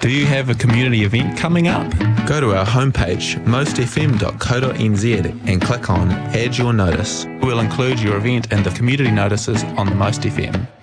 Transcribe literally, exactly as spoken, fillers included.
Do you have a community event coming up? Go to our homepage, most f m dot co dot n z and click on Add Your Notice. We'll include your event in the community notices on the Most F M.